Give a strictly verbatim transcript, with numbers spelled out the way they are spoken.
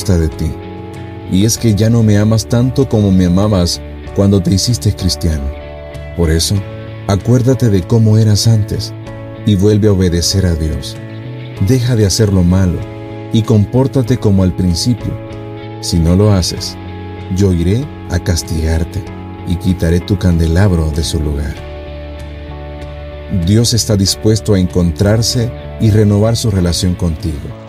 gusta de ti, y es que ya no me amas tanto como me amabas cuando te hiciste cristiano. Por eso, acuérdate de cómo eras antes y vuelve a obedecer a Dios. Deja de hacer lo malo y compórtate como al principio. Si no lo haces, yo iré a castigarte y quitaré tu candelabro de su lugar. Dios está dispuesto a encontrarse y renovar su relación contigo.